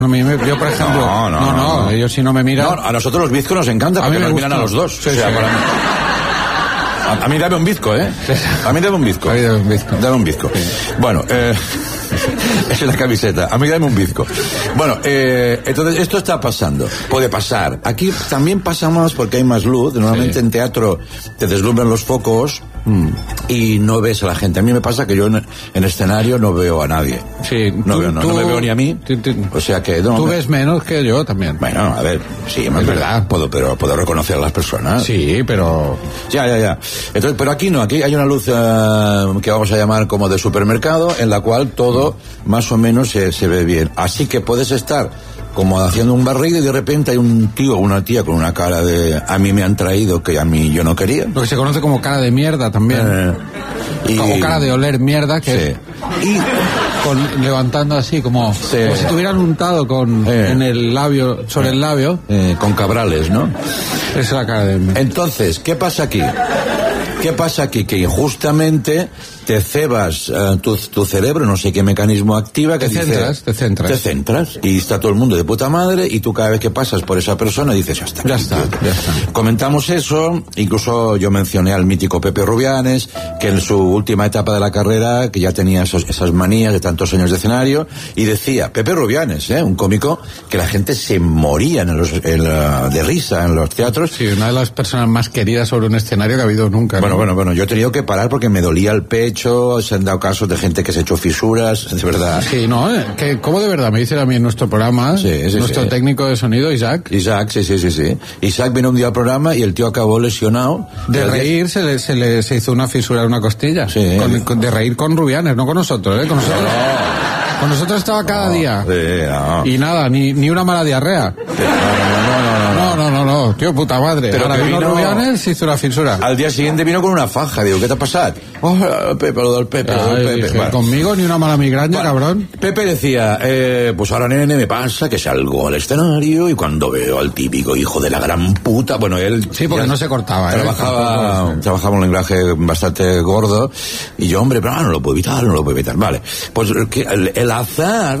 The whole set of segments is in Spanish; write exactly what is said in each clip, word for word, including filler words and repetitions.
A mí me, yo, por ejemplo... No, no, no, no, no, ellos si no me miran... No, a nosotros los bizcos nos encanta porque nos miran a los dos. Sí, o sea, sí. para mí... A, a mí dame un bizco, ¿eh? A mí dame un bizco. A mí dame un bizco. Dame un bizco. Sí. Bueno, eh... es la camiseta. A mí dame un bizco. Bueno, eh, entonces esto está pasando. Puede pasar. Aquí también pasa más porque hay más luz. Normalmente sí. En teatro te deslumbran los focos mm. y no ves a la gente. A mí me pasa que yo en, en escenario no veo a nadie. Sí. No, tú, veo, no, tú, no me veo ni a mí. Tú, tú, o sea que... No, tú me... ves menos que yo también. Bueno, a ver, sí, es verdad. Puedo, pero puedo reconocer a las personas. Sí, pero... Ya, ya, ya. Entonces, pero aquí no, aquí hay una luz uh, que vamos a llamar como de supermercado, en la cual todo más o menos se, se ve bien. Así que puedes estar como haciendo un barrido y de repente hay un tío o una tía con una cara de a mí me han traído que a mí yo no quería. Lo que se conoce como cara de mierda también. Eh, y, como cara de oler mierda que sí. Y con, levantando así como, sí. como si tuvieran untado con eh. en el labio, sobre eh. el labio. Eh, con cabrales, ¿no? Esa es la cara de mierda. Entonces, ¿qué pasa aquí? ¿Qué pasa aquí? Que injustamente te cebas uh, tu, tu cerebro, no sé qué mecanismo activa que te dice, centras, te centras. Te centras y está todo el mundo de puta madre y tú cada vez que pasas por esa persona dices, ya está. Ya está, ya está. Comentamos eso, incluso yo mencioné al mítico Pepe Rubianes, que en su última etapa de la carrera, que ya tenía esos, esas manías de tantos años de escenario, y decía, Pepe Rubianes, ¿eh? Un cómico que la gente se moría en los, en la, de risa en los teatros. Sí, una de las personas más queridas sobre un escenario que ha habido nunca. Bueno, ¿no? bueno, bueno, yo he tenido que parar porque me dolía el pecho, se han dado casos de gente que se ha hecho fisuras, de verdad. Sí, no, eh, que ¿cómo de verdad? Me dicen a mí en nuestro programa, sí, sí, nuestro sí. técnico de sonido, Isaac. Isaac, sí, sí, sí, sí. Isaac vino un día al programa y el tío acabó lesionado. De reír se le, se le se hizo una fisura en una costilla. Sí. Con, con, de reír con Rubianes, no con nosotros, ¿eh? Con nosotros. No. Con nosotros estaba cada no, día. Sí, no. Y nada, ni, ni una mala diarrea. Sí, no, no, no, no, no, no, no, no, tío, puta madre. Pero ahora vino, vino Rubianes, se hizo una fisura. Al día siguiente vino con una faja. Digo, ¿qué te ha pasado? Oh, Pepe, lo del Pepe, lo del Pepe. Dije, bueno. Conmigo ni una mala migraña, bueno, cabrón. Pepe decía, eh, pues ahora, nene, me pasa que salgo al escenario y cuando veo al típico hijo de la gran puta, bueno, él... Sí, porque no se cortaba, ¿eh? Trabajaba, trabajaba un lenguaje bastante gordo y yo, hombre, pero no, no lo puedo evitar, no lo puedo evitar. Vale, pues que el, el azar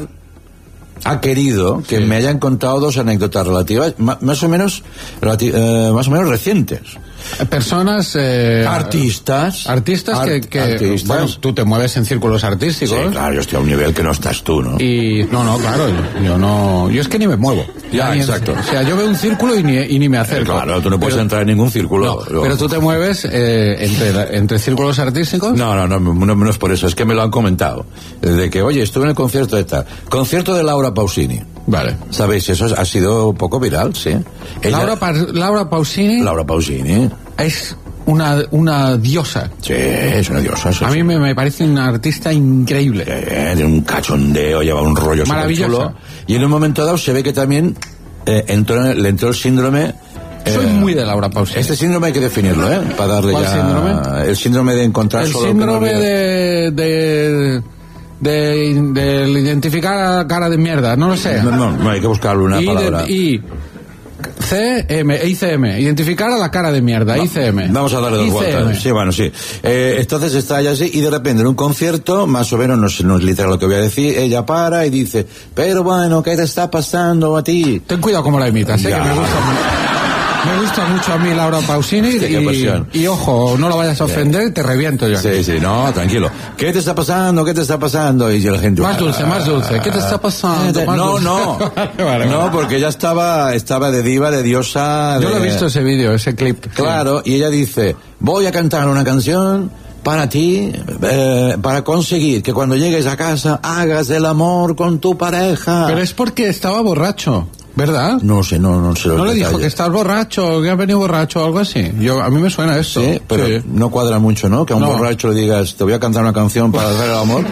ha querido que sí. me hayan contado dos anécdotas relativas, más o menos, relati- eh, más o menos recientes. Personas eh, artistas artistas art, que, que artistas. Bueno, tú te mueves en círculos artísticos. Sí, claro, yo estoy a un nivel que no estás tú, ¿no? Y no, no, claro, yo, yo no, yo es que ni me muevo. Ya, exacto. En, o sea, yo veo un círculo y ni, y ni me acerco. Eh, claro, tú no puedes pero, entrar en ningún círculo. No, pero tú te mueves eh, entre, entre círculos artísticos. No, no, no, no, no es por eso, es que me lo han comentado. De que, oye, estuve en el concierto de tal. Concierto de Laura Pausini. Vale. ¿Sabéis? Eso ha sido un poco viral, sí. Ella, Laura, pa- Laura Pausini. Laura Pausini. Es una, una diosa. Sí, es una diosa. Sí, a sí. mí me, me parece una artista increíble. Sí, tiene un cachondeo, lleva un rollo maravilloso. Y en un momento dado se ve que también eh, entró, le entró el síndrome. Soy eh, muy de Laura Pausini. Este síndrome hay que definirlo, ¿eh? Para darle ¿Cuál ya. síndrome? El síndrome de encontrar el solo. El síndrome que no de, de, de, de identificar a cara de mierda, no lo sé. No, no, no hay que buscarle una y palabra. De, y C M, I C M, identificar a la cara de mierda, no, I C M. Vamos a darle dos vueltas. Sí, bueno, sí. Eh, entonces está ella así y de repente en un concierto, más o menos, no es, no es literal lo que voy a decir, ella para y dice, pero bueno, ¿qué te está pasando a ti? Ten cuidado como la imitas, ¿eh? Que me gusta mucho. Me gusta mucho a mí Laura Pausini y, y ojo, no lo vayas a ofender, sí. Te reviento yo. Sí, sí, no, tranquilo. ¿Qué te está pasando? ¿Qué te está pasando? Y la gente... Más dulce, más dulce. ¿Qué te está pasando? Más no, dulce. no. vale, vale, no, vale. Porque ella estaba, estaba de diva, de diosa... De... Yo lo he visto ese vídeo, ese clip. Claro, sí. Y ella dice, voy a cantar una canción para ti, eh, para conseguir que cuando llegues a casa hagas el amor con tu pareja. Pero es porque estaba borracho. ¿Verdad? No sé, no, no sé. ¿No le dijo que estás borracho, que has venido borracho o algo así? Yo, a mí me suena esto. Sí, pero sí. No cuadra mucho, ¿no? Que a un no. borracho le digas, te voy a cantar una canción para hacer el amor.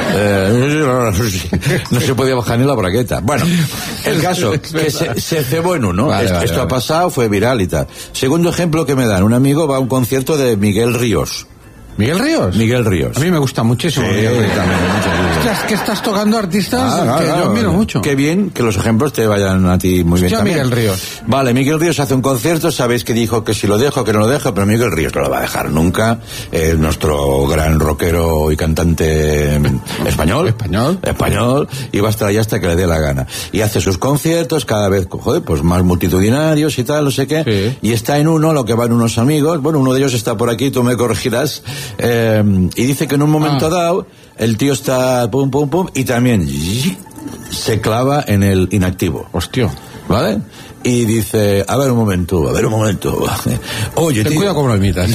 eh, no se podía bajar ni la bragueta. Bueno, el caso, que se, se cebó en uno. Vale, esto vale, esto vale. ha pasado, fue viral y tal. Segundo ejemplo que me dan, un amigo va a un concierto de Miguel Ríos. ¿Miguel Ríos? Miguel Ríos. A mí me gusta muchísimo. Sí, Miguel Ríos. También, mucho, mucho. Ostras, que estás tocando artistas ah, que claro, yo admiro mucho. Qué bien que los ejemplos te vayan a ti muy bien. Ya también. Miguel Ríos. Vale, Miguel Ríos hace un concierto, sabéis que dijo que si lo dejo, que no lo dejo, pero Miguel Ríos no lo va a dejar nunca. Eh, nuestro gran rockero y cantante español. Español. Español. Y va a estar ahí hasta que le dé la gana. Y hace sus conciertos cada vez, joder, pues más multitudinarios y tal, no sé qué. Sí. Y está en uno, lo que van unos amigos, bueno, uno de ellos está por aquí, tú me corregirás, eh, y dice que en un momento ah. dado, el tío está pum, pum, pum, y también se clava en el inactivo. Hostia. ¿Vale? Y dice, a ver un momento, a ver un momento. Oye, Ten tío. cuidado cómo lo imitas.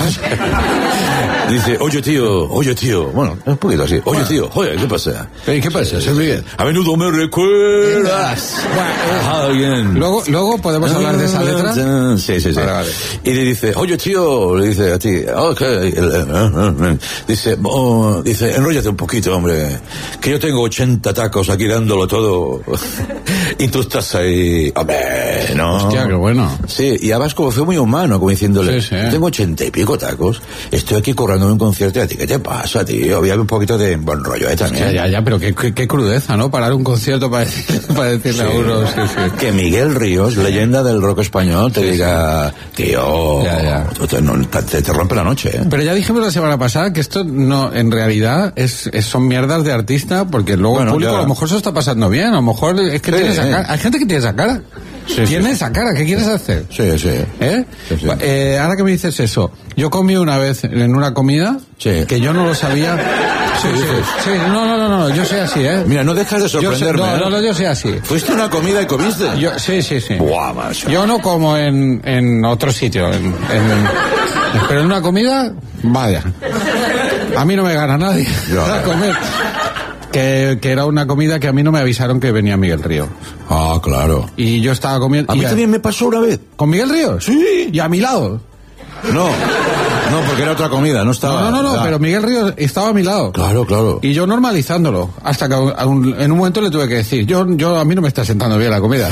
Dice, oye, tío, oye, tío. Bueno, un poquito así. Oye, bueno. tío, oye, ¿qué pasa? ¿Qué, qué pasa? ¿Se ríe? A menudo me recuerdas a alguien. Luego, luego podemos hablar de esa letra. Sí, sí, sí. Vale, vale. Y le dice, oye, tío, le dice a ti, okay. Dice, oh, dice, enróllate un poquito, hombre, que yo tengo ochenta tacos aquí dándolo todo. Y tú estás ahí, hombre, no. Hostia, qué bueno. Sí, y además como fue muy humano, como diciéndole, sí, sí. yo tengo ochenta y pico tacos, estoy aquí currando un concierto y a ti, ¿qué te pasa, tío? Había un poquito de buen rollo, ¿eh? También. Hostia, ya, ya, pero qué, qué, qué crudeza, ¿no? Parar un concierto para, decir, para decirle sí. a uno, sí, sí. Que Miguel Ríos, leyenda del rock español, te sí, diga, sí. tío, ya, ya. Te, no, te, te rompe la noche, ¿eh? Pero ya dijimos la semana pasada que esto no, en realidad, es, es son mierdas de artista, porque luego bueno, el público ya. a lo mejor se está pasando bien, a lo mejor es que sí, tiene esa cara. Hay gente que tiene esa cara. Sí, tiene sí, esa sí. cara, ¿qué quieres hacer? Sí, sí. ¿Eh? Sí, sí. Eh, ahora que me dices eso, yo comí una vez en una comida sí. que yo no lo sabía. Sí, sí, sí. sí. No, no, no, no, yo soy así, ¿eh? Mira, no dejas de sorprenderme. Yo sé, no, no, no, yo soy así. ¿Fuiste a una comida y comiste? Yo, sí, sí, sí. Buah, macho. Yo no como en, en otro sitio, en, en, pero en una comida, vaya. A mí no me gana nadie a comer. Que, que era una comida que a mí no me avisaron que venía Miguel Ríos. Ah, claro. Y yo estaba comiendo... A mí también me pasó una vez. ¿Con Miguel Ríos? Sí. ¿Y a mi lado? No, no, porque era otra comida, no estaba... No, no, no, no pero Miguel Ríos estaba a mi lado. Claro, claro. Y yo normalizándolo, hasta que a un, en un momento le tuve que decir, yo, yo a mí no me está sentando bien la comida.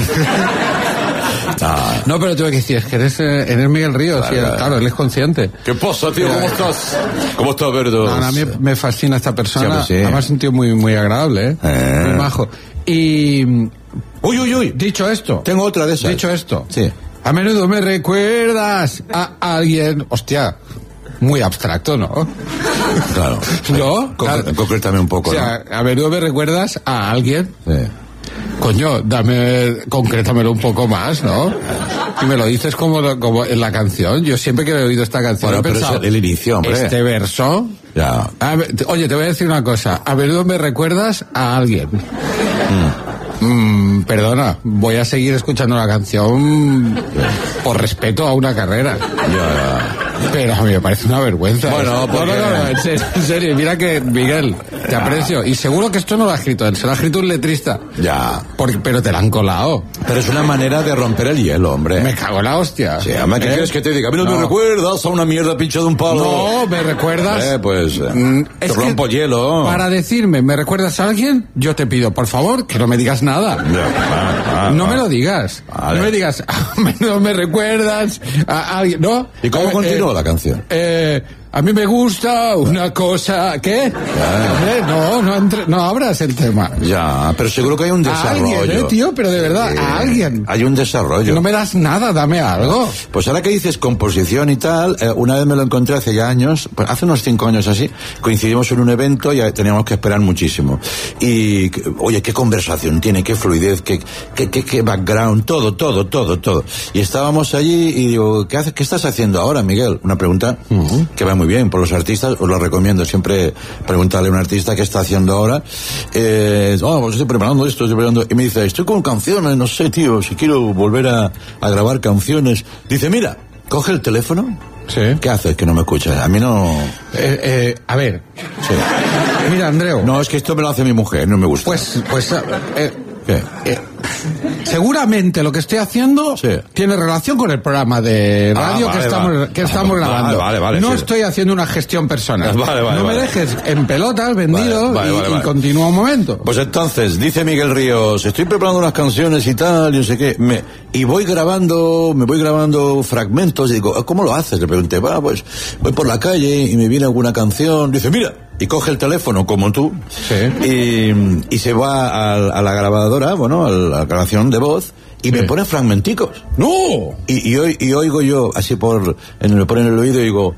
Ah. No, pero tuve que decir, es que eres, eh, eres Miguel Ríos, claro, y, claro. claro, él es consciente. ¿Qué pasa, tío? ¿Cómo estás? ¿Cómo estás, Verdo? No, no, a mí me fascina esta persona, sí, sí. además es un tío muy, muy agradable, ¿eh? eh. Muy majo. Y... Uy, uy, uy. Dicho esto. Tengo otra de esas. Dicho esto. Sí. A menudo me recuerdas a alguien... Hostia, muy abstracto, ¿no? Claro. ¿No? Concre- concrétame un poco, o sea, ¿no? A menudo me recuerdas a alguien... Sí. Coño, dame, concrétamelo un poco más, ¿no? Y me lo dices como, como en la canción. Yo siempre que he oído esta canción bueno, he pensado... Pero es el inicio, hombre. Este verso... Ya. A, oye, te voy a decir una cosa. A menudo me recuerdas a alguien. Mm. Mm, perdona, voy a seguir escuchando la canción yeah. por respeto a una carrera. Ya, yeah. Pero a mí me parece una vergüenza. Bueno, porque... no, no, no, en serio, en serio, mira que, Miguel, te aprecio. Y seguro que esto no lo ha escrito él, se lo ha escrito un letrista. Ya. Porque, pero te la han colado. Pero es una manera de romper el hielo, hombre. Me cago en la hostia. Sí, además, ¿qué ¿Eh? quieres que te diga? A mí no, no me recuerdas a una mierda pinchada de un palo. No, me recuerdas... Eh, pues, mm, te rompo hielo. Para decirme, ¿me recuerdas a alguien? Yo te pido, por favor, que no me digas nada. Ya, va, va, no va. me lo digas. Vale. No me digas, no me recuerdas a alguien, ¿no? ¿Y cómo eh, continúa eh, la canción? Eh, a mí me gusta una cosa... ¿Qué? Eh, no, no, entre, no abras el tema. Ya, pero seguro que hay un desarrollo. A alguien, ¿eh, tío? Pero de verdad, sí, a alguien. Hay un desarrollo. No me das nada, dame algo. Pues ahora que dices composición y tal, eh, una vez me lo encontré hace ya años, pues hace unos cinco años así, coincidimos en un evento y teníamos que esperar muchísimo. Y, oye, qué conversación tiene, qué fluidez, qué, qué, qué, qué background, todo, todo, todo, todo. Y estábamos allí y digo, ¿qué haces, qué estás haciendo ahora, Miguel? Una pregunta uh-huh. que va muy bien por los artistas, os lo recomiendo siempre preguntarle a un artista qué está haciendo ahora. Eh, oh, pues estoy preparando esto, estoy preparando, y me dice, estoy con canciones, no sé, tío, si quiero volver a, a grabar canciones. Dice, mira, coge el teléfono. Sí. ¿Qué haces que no me escuchas? A mí no... Eh, eh, a ver. Sí. Mira, Andreu. No, es que esto me lo hace mi mujer, no me gusta. Pues, pues... Eh, ¿Qué? Eh, seguramente lo que estoy haciendo sí. tiene relación con el programa de radio ah, vale, que estamos, vale. que estamos vale, grabando. Vale, vale, no sí. estoy haciendo una gestión personal. Vale, vale, no me vale. dejes en pelotas, vendido, vale, vale, y, vale, vale. y continúa un momento. Pues entonces, dice Miguel Ríos, estoy preparando unas canciones y tal, y no sé qué, me, y voy grabando, me voy grabando fragmentos, y digo, ¿cómo lo haces? Le pregunté, va, pues, voy por la calle y me viene alguna canción, dice, mira, y coge el teléfono como tú Sí. y, y se va a, a la grabadora, bueno, a la grabación de voz y Sí. me pone fragmenticos. ¡No! Y, y, oy- y oigo yo, así por, en, me pone en el oído y digo...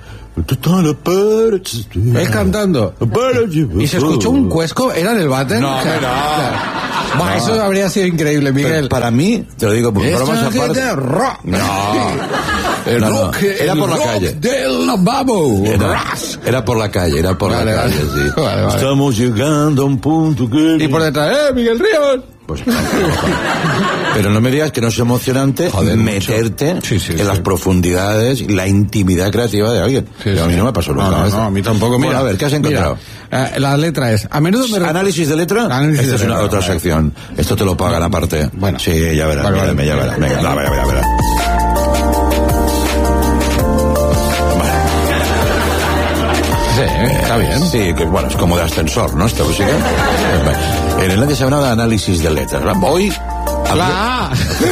Él cantando. ¿Y se escuchó un cuesco? ¿Era en el váter? No, O sea, no. ya. Buah, No. eso habría sido increíble, Pero Miguel. para mí, te lo digo, por Esto bromas es aparte... de rock. No. El No, no. rock, Era el por la rock calle. del lavabo. Era, Ras. era por la calle, era por Vale, la vale. calle, sí. Vale, vale. Estamos llegando a un punto que... Y por detrás, ¡eh, Miguel Ríos! Pues, pero no me digas que no es emocionante Joder, meterte mucho. Sí, sí, en sí. las profundidades y la intimidad creativa de alguien. Sí, Pero a mí sí. no me pasó No, nunca. no, esto. no, a mí tampoco. Bueno, Mira, a ver, ¿qué has encontrado? Mira, eh, la letra es, a menudo me... ¿Análisis de letra? Análisis Esta de es una letra, otra vale. sección. Esto te lo pagan aparte. Bueno. Sí, ya verás, Vale, mírame, vale. ya verás. Venga, no, verá, verá, verá. Sí, eh, está bien. Sí, que bueno, es como de ascensor, ¿no? Esta música. En el antes se hablaba de análisis de letras. Hoy... La A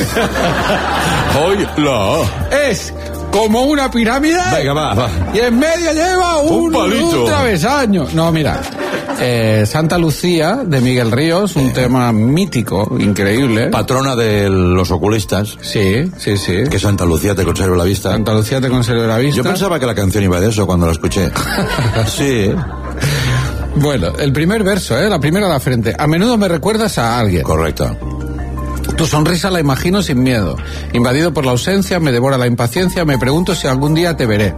Hoy la A. es como una pirámide. Venga, va, va. Y en medio lleva un, Un palito. un travesaño. No, mira. eh, Santa Lucía, de Miguel Ríos, un tema mítico, increíble. Patrona de los oculistas. Sí, sí, sí. Que Santa Lucía te conserve la vista. Santa Lucía te conserve la vista. Yo pensaba que la canción iba de eso cuando la escuché. Sí, Bueno, el primer verso, ¿eh? La primera a la frente. A menudo me recuerdas a alguien. correcto. Tu sonrisa la imagino sin miedo. Invadido por la ausencia, me devora la impaciencia, me pregunto si algún día te veré.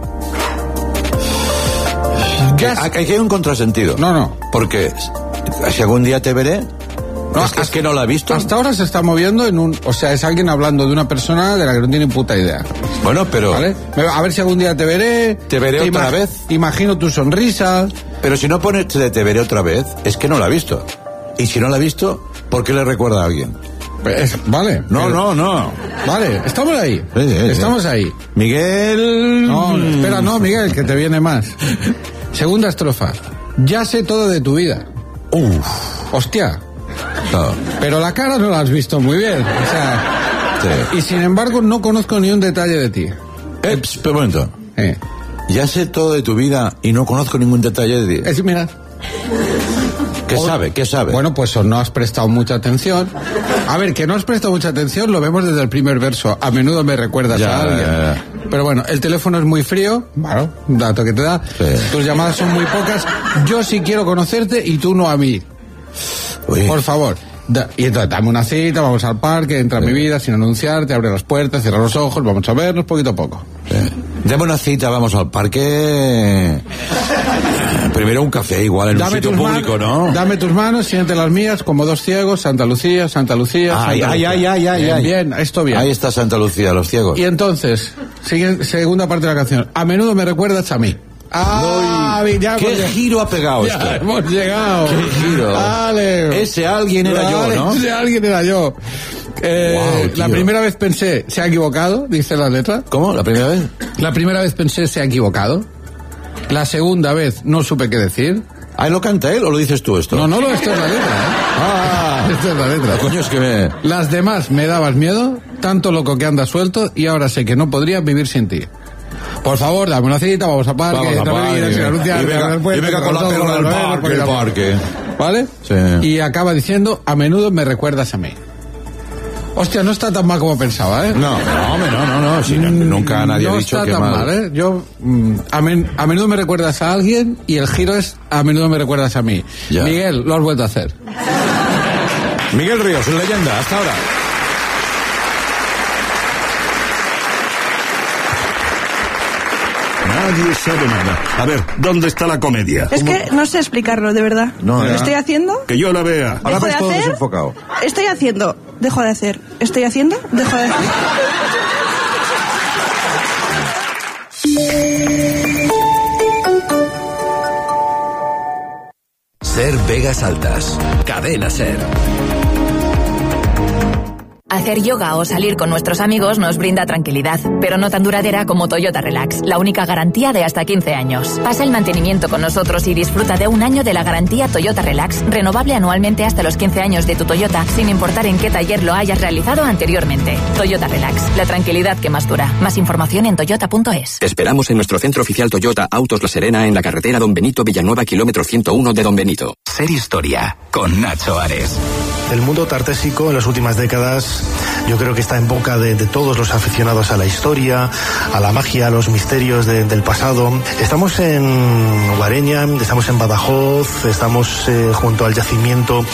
Que, Ya- aquí hay un contrasentido. No, no. Porque si algún día te veré, No, es, que, es que no la he visto. Hasta ahora se está moviendo en un... O sea, es alguien hablando de una persona de la que no tiene puta idea. Bueno, pero ¿Vale? Me- A ver si algún día te veré. Te veré otra ima- vez. Imagino tu sonrisa. pero si no pone te, te veré otra vez, es que no la ha visto. Y si no la ha visto, ¿por qué le recuerda a alguien? Es- vale. No, pero- no, no. Vale, estamos ahí. Sí, sí, sí. Estamos ahí. Miguel... No, espera, no, Miguel, que te viene más. Segunda estrofa. Ya sé todo de tu vida. Uf. Hostia. No. Pero la cara no la has visto muy bien. O sea, Sí. y sin embargo no conozco ni un detalle de ti. Eh, pss, pero un momento. Eh. Ya sé todo de tu vida y no conozco ningún detalle de ti. Es, mira. ¿Qué sabe? ¿Qué sabe? Bueno, pues o no has prestado mucha atención. A ver, que no has prestado mucha atención lo vemos desde el primer verso. A menudo me recuerdas Ya, a alguien. ya, ya. Pero bueno, el teléfono es muy frío. Bueno, un dato que te da. Sí. Tus llamadas son muy pocas. Yo sí quiero conocerte y tú no a mí. Uy. Por favor. Da- y entonces dame una cita, vamos al parque, entra en mi vida sin anunciarte, abre las puertas, cierra los ojos, vamos a vernos poquito a poco. Eh, Dame una cita, vamos al parque. Primero un café, igual en un sitio tus público, manos, ¿no? Dame tus manos, siente las mías como dos ciegos, Santa Lucía, Santa Lucía. Ay, Santa ay, Lucía. ay, ay, ay, Bien, ay. bien, esto bien. Ahí está Santa Lucía, los ciegos. Y entonces, sigue- segunda parte de la canción. A menudo me recuerdas a mí. Ah, Uy, ya ¿Qué hemos llegado. giro ha pegado Ya esto? hemos llegado. Qué giro. Vale. Ese alguien era yo, Vale, ¿no? Ese alguien era yo. Eh, Guau, tío. la primera vez pensé, se ha equivocado, dice la letra. ¿Cómo? ¿La primera vez? La primera vez pensé, se ha equivocado. La segunda vez no supe qué decir. ¿Ah, lo canta él o lo dices tú esto? No, no, no, esto es la letra. ¿eh? Ah, Esta es la letra. coño, es que me... Las demás me dabas miedo, tanto loco que andas suelto, y ahora sé que no podría vivir sin ti. Por favor, dame una cita, vamos a parque, Vamos a entra mi vida, parque. sin anunciar, Y venga- abre el puente, y venga con la nosotros, perra al nos vemos, parque, porque el la- parque. ¿Vale? Sí. Y acaba diciendo, a menudo me recuerdas a mí. Hostia, no está tan mal como pensaba, ¿eh? No, no, hombre, no, no, no. Si no- nunca nadie no ha dicho está que tan mal. mal, ¿eh? Yo, mm, a, men- a menudo me recuerdas a alguien y el giro es, a menudo me recuerdas a mí. Ya. Miguel, lo has vuelto a hacer. Miguel Ríos, leyenda, hasta ahora. Nadie sabe nada. A ver, ¿dónde está la comedia? Es que no sé explicarlo, de verdad. No, ¿Lo ya. estoy haciendo? Que yo la vea. Ahora ¿Dejo de ves todo hacer? desenfocado. Estoy haciendo. Dejo de hacer. Estoy haciendo. Dejo de hacer. Ser Vegas Altas. Cadena Ser. Hacer yoga o salir con nuestros amigos nos brinda tranquilidad, pero no tan duradera como Toyota Relax, la única garantía de hasta quince años. Pasa el mantenimiento con nosotros y disfruta de un año de la garantía Toyota Relax, renovable anualmente hasta los quince años de tu Toyota, sin importar en qué taller lo hayas realizado anteriormente. Toyota Relax, la tranquilidad que más dura. Más información en toyota punto es. Te esperamos en nuestro centro oficial Toyota Autos La Serena, en la carretera Don Benito Villanueva, kilómetro ciento uno de Don Benito. Ser historia con Nacho Ares. El mundo tartésico en las últimas décadas yo creo que está en boca de, de todos los aficionados a la historia, a la magia, a los misterios de, del pasado. Estamos en Guareña, estamos en Badajoz, estamos eh, junto al yacimiento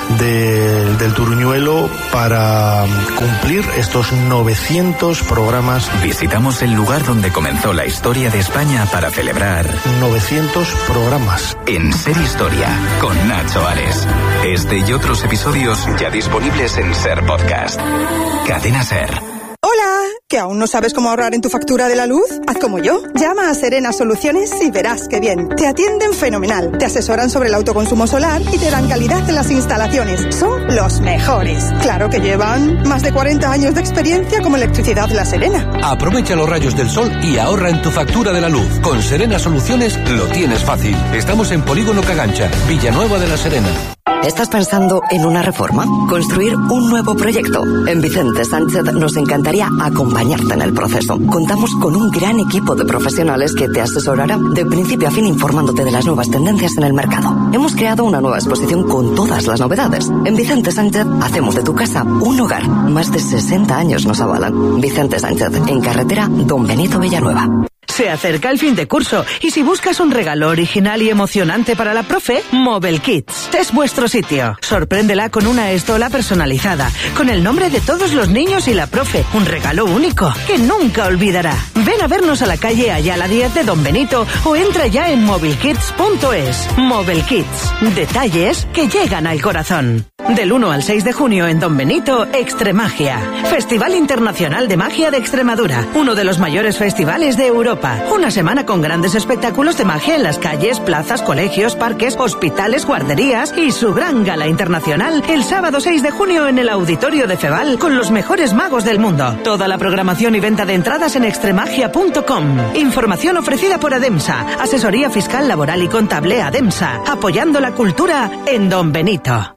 de, del Turuñuelo para cumplir estos novecientos programas. Visitamos el lugar donde comenzó la historia de España para celebrar novecientos programas. En Ser Historia con Nacho Ares. Este y otros episodios ya disponibles en Ser Podcast. Cadena Ser. Hola, ¿que aún no sabes cómo ahorrar en tu factura de la luz? Haz como yo. Llama a Serena Soluciones y verás qué bien. Te atienden fenomenal, te asesoran sobre el autoconsumo solar y te dan calidad en las instalaciones. Son los mejores. Claro que llevan más de cuarenta años de experiencia como Electricidad La Serena. Aprovecha los rayos del sol y ahorra en tu factura de la luz. Con Serena Soluciones lo tienes fácil. Estamos en Polígono Cagancha, Villanueva de la Serena. ¿Estás pensando en una reforma? ¿Construir un nuevo proyecto? En Vicente Sánchez nos encantaría acompañarte en el proceso. Contamos con un gran equipo de profesionales que te asesorará de principio a fin informándote de las nuevas tendencias en el mercado. Hemos creado una nueva exposición con todas las novedades. En Vicente Sánchez hacemos de tu casa un hogar. Más de sesenta años nos avalan. Vicente Sánchez, en carretera Don Benito Villanueva. Se acerca el fin de curso y si buscas un regalo original y emocionante para la profe, Mobile Kids es vuestro sitio. Sorpréndela con una estola personalizada, con el nombre de todos los niños y la profe. Un regalo único que nunca olvidará. Ven a vernos a la calle Ayala diez de Don Benito o entra ya en mobile kids punto es. Mobile Kids. Detalles que llegan al corazón. Del uno al seis de junio en Don Benito, Extremagia. Festival Internacional de Magia de Extremadura. Uno de los mayores festivales de Europa. Una semana con grandes espectáculos de magia en las calles, plazas, colegios, parques, hospitales, guarderías y su gran gala internacional el sábado seis de junio en el auditorio de Feval con los mejores magos del mundo. Toda la programación y venta de entradas en extremagia punto com. Información ofrecida por Ademsa. Asesoría fiscal, laboral y contable Ademsa. Apoyando la cultura en Don Benito.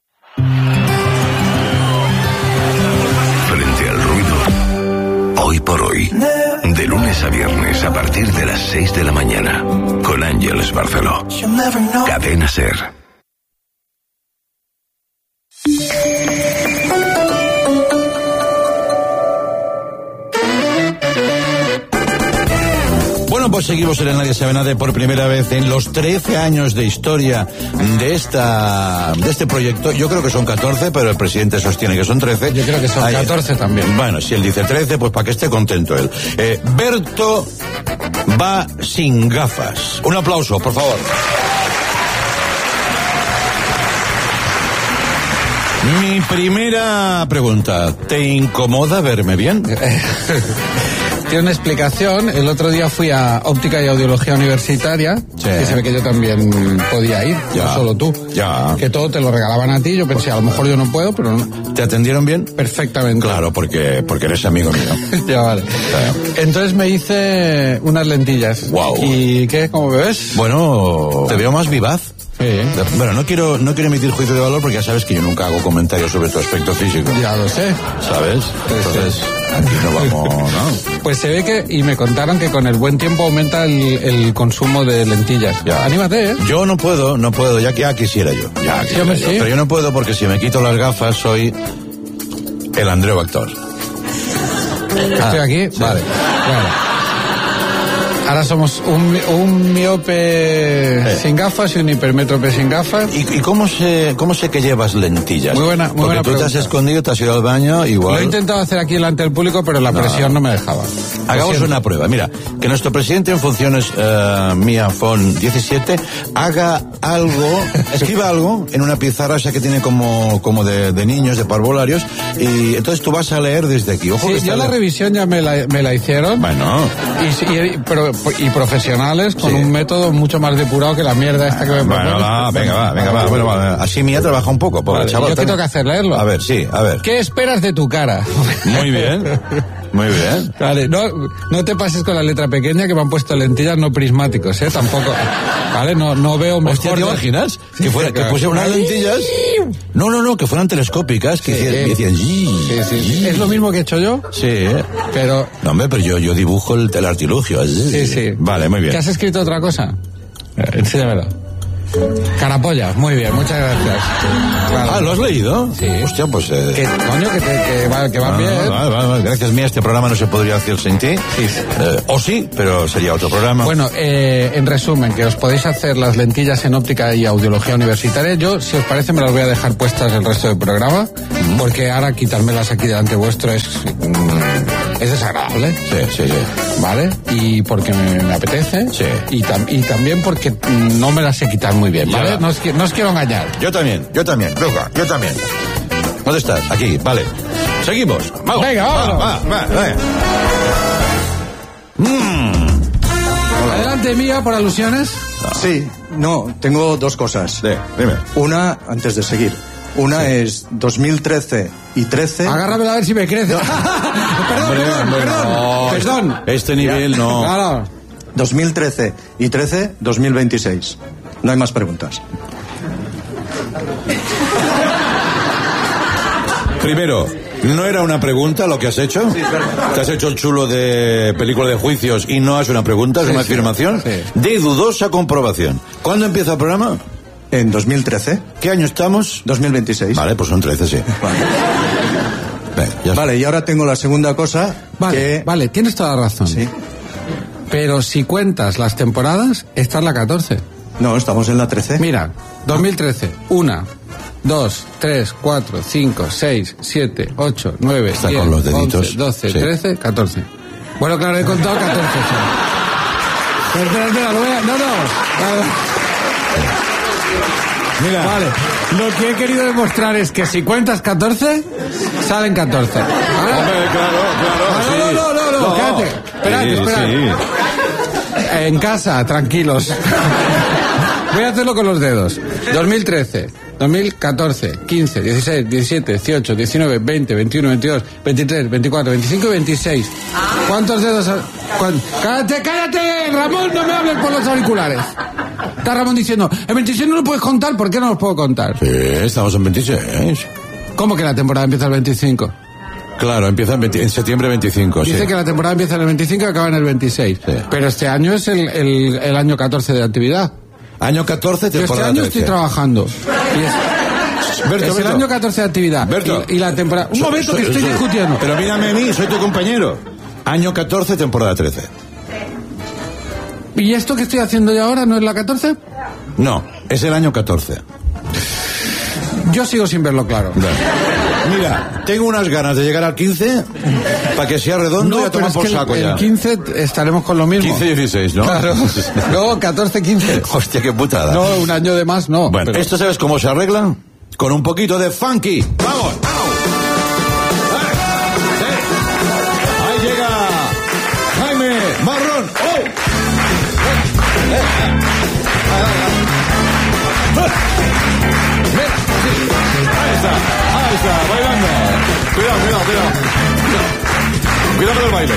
Frente al ruido, hoy por hoy, de lunes a viernes a partir de las seis de la mañana, con Ángeles Barceló. Cadena Ser. Bueno, pues seguimos en el Nadie Sabe Nada por primera vez en los trece años de historia de esta de este proyecto. Yo creo que son catorce, pero el presidente sostiene que son trece. Yo creo que son catorce también. Bueno, si él dice trece, pues para que esté contento él. Eh, Berto va sin gafas. Un aplauso, por favor. Mi primera pregunta, ¿te incomoda verme bien? Tiene una explicación. El otro día fui a Óptica y Audiología Universitaria, sí. Y se ve que yo también podía ir, ya. No solo tú. Ya. Que todo te lo regalaban a ti. Yo pensé, a lo mejor yo no puedo, pero no. ¿Te atendieron bien? Perfectamente. Claro, porque, porque eres amigo mío. Ya, vale. Ya. Entonces me hice unas lentillas. Wow. ¿Y qué? ¿Cómo me ves? Bueno, te veo más vivaz. Sí. Bueno, no quiero no quiero emitir juicio de valor porque ya sabes que yo nunca hago comentarios sobre tu aspecto físico. Ya lo sé. ¿Sabes? Entonces, aquí no vamos, ¿no? Pues se ve que, y me contaron que con el buen tiempo aumenta el, el consumo de lentillas. Ya. Anímate, ¿eh? Yo no puedo, no puedo, ya que ya quisiera yo. Ya quisiera yo, sí. Pero yo no puedo porque si me quito las gafas soy el Andreu actor. ¿Estoy ah, aquí? Sí. Vale. Vale. Ahora somos un, un miope eh. sin gafas y un hipermétrope sin gafas. ¿Y, y cómo sé cómo sé que llevas lentillas? Muy buena, muy Porque buena tú pregunta. Te has escondido, te has ido al baño, igual. Lo he intentado hacer aquí delante del público, pero la no. presión no me dejaba. Hagamos una prueba. Mira, que nuestro presidente en funciones, uh, Mia Fon diecisiete, haga algo, escriba algo en una pizarra esa que tiene como, como de, de niños, de parvularios, y entonces tú vas a leer desde aquí. Ojo sí, que ya la revisión ya me la, me la hicieron. Bueno. Y, y, pero y profesionales con sí. un método mucho más depurado que la mierda esta que me propones. Bueno, va, venga, va, venga, va. Bueno, va. Así Mía trabaja un poco, pobre vale, chaval. Yo qué tengo que hacer, leerlo. A ver, sí, a ver. ¿Qué esperas de tu cara? Muy bien. Muy bien. Vale, no, no te pases con la letra pequeña que me han puesto lentillas no prismáticos, ¿eh? Tampoco. Vale, no, no veo mejor. Hostia, ¿te imaginas? Sí, que fuera, que puse unas lentillas. No, no, no, que fueran telescópicas, que sí, decían, decían sí, sí, sí. ¿Es lo mismo que he hecho yo? Sí, pero. No, hombre, pero yo, yo dibujo el, el artilugio. Sí, sí. Vale, muy bien. ¿Que has escrito otra cosa? Eh, enséñamelo. Carapolla, muy bien, muchas gracias. Claro. Ah, ¿lo has leído? Sí. Hostia, pues... Eh... Que, coño, que, te, que, va, que van ah, bien. Vale, vale, vale. Gracias, Mía, este programa no se podría hacer sin ti. Sí. Eh, o sí, pero sería otro programa. Bueno, eh, en resumen, que os podéis hacer las lentillas en óptica y audiología universitaria. Yo, si os parece, me las voy a dejar puestas el resto del programa, mm. porque ahora quitármelas aquí delante vuestro es... Mm, es desagradable. Sí, sí, sí. ¿Vale? Y porque me, me apetece. Sí. Y, tam, y también porque no me las sé quitar muy bien, ¿vale? No os, no os quiero engañar. Yo también, yo también, Luca, yo también. ¿Dónde estás? Aquí, vale. Seguimos. Vamos. Venga, vámonos. Va, va, va, va. Mm. Adelante, Mía, por alusiones. No. Sí, no, tengo dos cosas. Sí, dime. Una, antes de seguir. Una sí. es dos mil trece y trece. Agárramela a ver si me crece. No. perdón, hombre, perdón, hombre, perdón, no, perdón. Este nivel ya. no. Claro. dos mil trece y trece, dos mil veintiséis. No hay más preguntas. Primero, ¿no era una pregunta lo que has hecho? Sí, ¿te has hecho el chulo de película de juicios y no es una pregunta, es sí, una sí, afirmación? Sí. De dudosa comprobación. ¿Cuándo empieza el programa? En dos mil trece. ¿Qué año estamos? dos mil veintiséis. Vale, pues son trece, sí. Vale. Ven, vale, y ahora tengo la segunda cosa. Vale, que... vale, tienes toda la razón. Sí. Pero si cuentas las temporadas, esta es la catorce. No, estamos en la trece. Mira, dos mil trece, una, dos, tres, cuatro, cinco, seis, siete, ocho, nueve, Está diez, con los deditos. once, doce, sí. trece, catorce. Bueno, claro, he contado catorce. Pero espera, espera, lo voy a... No, no. Mira. Vale, lo que he querido demostrar es que si cuentas catorce, salen catorce. ¿Vale? Hombre, claro, claro. No, sí. no, no, no, no, no, quédate. Espérate, sí, espérate. Sí. En casa, tranquilos. Voy a hacerlo con los dedos. dos mil trece, dos mil catorce, quince, dieciséis, diecisiete, dieciocho, diecinueve, veinte, veintiuno, veintidós, veintitrés, veinticuatro, veinticinco y veintiséis. ¿Cuántos dedos? ¿Cuántos? ¡Cállate, cállate! Ramón, no me hables por los auriculares. Está Ramón diciendo, en veintiséis no lo puedes contar, ¿por qué no los puedo contar? Sí, estamos en veintiséis. ¿Cómo que la temporada empieza el veinticinco? Claro, empieza en, veinte, en septiembre veinticinco. Dice sí. que la temporada empieza en el veinticinco y acaba en el veintiséis. Sí. Pero este año es el, el, el año catorce de actividad. Año catorce, temporada Yo este año trece. estoy trabajando. Y es, Berto, es Berto. el año catorce de actividad. Berto. Y, y la temporada... Un So, momento so, que estoy so, discutiendo. Pero mírame a mí, soy tu compañero. Año catorce, temporada trece. ¿Y esto que estoy haciendo yo ahora no es la catorce? No, es el año catorce. Yo sigo sin verlo claro. Mira, tengo unas ganas de llegar al quince para que sea redondo no, y a tomar pero por es que saco el, ya. el quince estaremos con lo mismo. quince dieciséis, ¿no? Claro. No, catorce quince. Hostia, qué putada. No, un año de más no. Bueno, pero... ¿esto sabes cómo se arregla? Con un poquito de funky. ¡Vamos! ¡Au! Sí. Ahí llega Jaime Marrón. ¡Oh! Mira, sí. Ahí está, ahí está, bailando. Cuidado, cuidado, cuidado. Cuidado con el baile.